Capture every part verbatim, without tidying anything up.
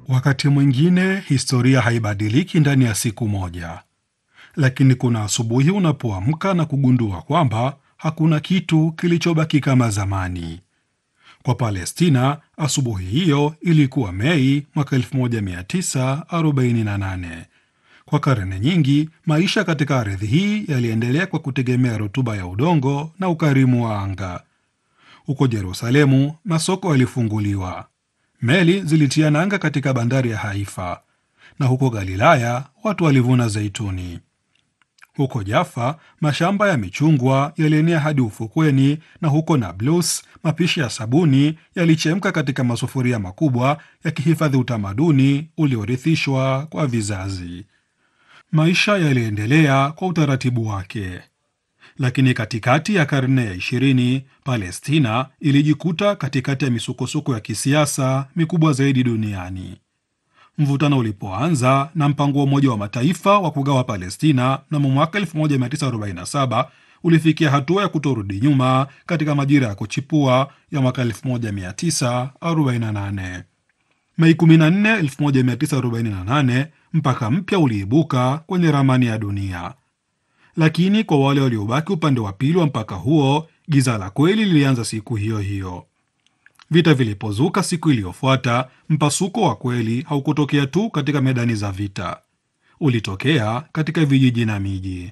Wakati mwingine historia haibadiliki ndani ya siku moja, lakini kuna asubuhi unapoamka na kugundua kwamba hakuna kitu kilichobaki kama zamani. Kwa Palestina, asubuhi hiyo ilikuwa Mei mwaka elfu moja mia tisa arobaini na nane. Kwa karne nyingi, maisha katika ardhi hii yaliendelea kwa kutegemea rutuba ya udongo na ukarimu wa anga. Huko Yerusalemu, masoko yalifunguliwa, meli zilitia nanga katika bandari ya Haifa, na huko Galilaya watu walivuna zeituni. Huko Jaffa mashamba ya michungwa yalienea hadi ufukweni, na huko Nablus mapishi ya sabuni yalichemka katika masufuria makubwa, yakihifadhi utamaduni uliorithishwa kwa vizazi. Maisha yaliendelea kwa utaratibu wake, lakini katikati ya karne ya ishirini Palestina ilijikuta katikati ya misukosuko ya kisiasa mikubwa zaidi duniani. Mvutano ulipoanza na mpango wa Umoja wa Mataifa wa kugawa Palestina mnamo mwaka elfu moja mia tisa arobaini na saba ulifikia hatua ya kutorudi nyuma katika majira ya kuchipua ya mwaka elfu moja mia tisa arobaini na nane. Mei kumi na nne, elfu moja mia tisa arobaini na nane, mpaka mpya uliibuka kwenye ramani ya dunia. Lakini kwa wale waliobaki upande wa pili wa mpaka huo, giza la kweli lilianza siku hiyo hiyo. Vita vilipozuka siku iliyofuata, mpasuko wa kweli haukutokea tu katika medani za vita, ulitokea katika vijiji na miji.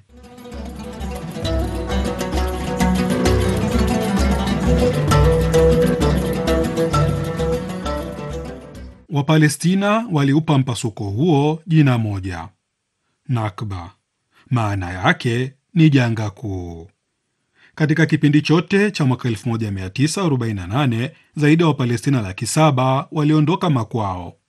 Wapalestina waliupa mpasuko huo jina moja: Nakba. Maana yake ni janga kuu. Katika kipindi chote cha mwaka elfu moja mia tisa arobaini na nane zaidi ya Wapalestina laki saba waliondoka makwao.